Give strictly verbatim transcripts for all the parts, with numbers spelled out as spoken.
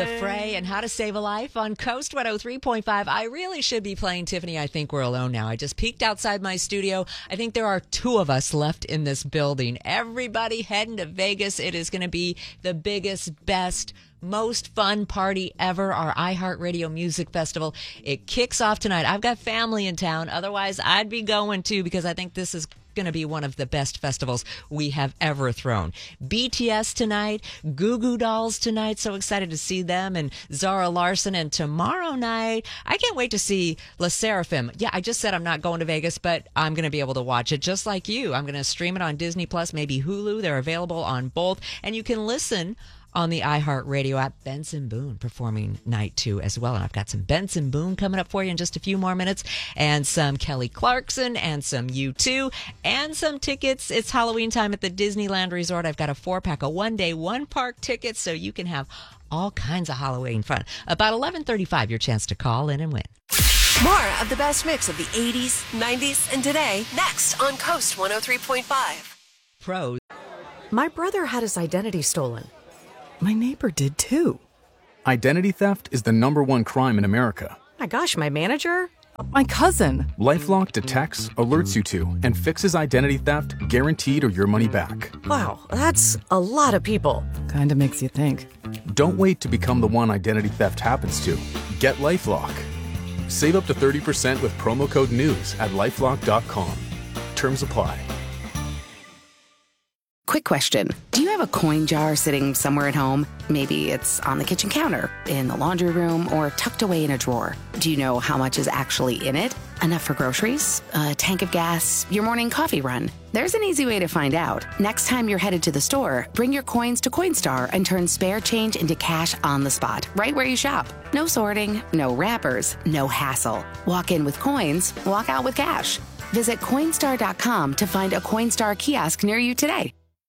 The Fray and How to Save a Life on Coast one oh three point five. I really should be playing Tiffany, I Think We're Alone Now. I just peeked outside my studio. I think there are two of us left in this building. Everybody heading to Vegas. It is going to be the biggest, best, most fun party ever, our iHeartRadio Music Festival. It kicks off tonight. I've got family in town. Otherwise, I'd be going too because I think this is going to be one of the best festivals we have ever thrown. B T S tonight, Goo Goo Dolls tonight. So excited to see them, and Zara Larsson. And tomorrow night, I can't wait to see La Seraphim. Yeah, I just said I'm not going to Vegas, but I'm going to be able to watch it just like you. I'm going to stream it on Disney Plus, maybe Hulu. They're available on both, and you can listen on the iHeartRadio app. Benson Boone performing night two as well. And I've got some Benson Boone coming up for you in just a few more minutes, and some Kelly Clarkson, and some U two, and some tickets. It's Halloween time at the Disneyland Resort. I've got a four-pack of one-day, one-park tickets, so you can have all kinds of Halloween fun. About eleven thirty-five, your chance to call in and win. More of the best mix of the eighties, nineties, and today, next on Coast one oh three point five. Pros. My brother had his identity stolen. My neighbor did too. Identity theft is the number one crime in America. My gosh, my manager? My cousin. LifeLock detects, alerts you to, and fixes identity theft guaranteed or your money back. Wow, that's a lot of people. Kinda makes you think. Don't wait to become the one identity theft happens to. Get LifeLock. Save up to thirty percent with promo code NEWS at lifelock dot com. Terms apply. Quick question. Do you have a coin jar sitting somewhere at home? Maybe it's on the kitchen counter, in the laundry room, or tucked away in a drawer. Do you know how much is actually in it? Enough for groceries? A tank of gas? Your morning coffee run? There's an easy way to find out. Next time you're headed to the store, bring your coins to Coinstar and turn spare change into cash on the spot, right where you shop. No sorting, no wrappers, no hassle. Walk in with coins, walk out with cash. Visit Coinstar dot com to find a Coinstar kiosk near you today.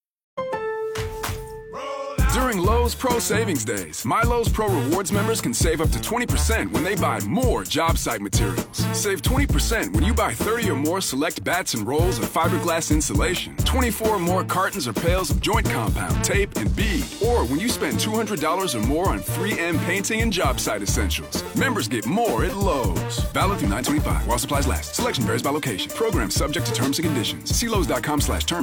During Lowe's Pro Savings Days, My Lowe's Pro Rewards members can save up to twenty percent when they buy more job site materials. Save twenty percent when you buy thirty or more select bats and rolls of fiberglass insulation, twenty-four or more cartons or pails of joint compound, tape, and bead, or when you spend two hundred dollars or more on three M painting and job site essentials. Members get more at Lowe's. Valid through nine twenty-five while supplies last. Selection varies by location. Program subject to terms and conditions. See Lowe's dot com slash terms.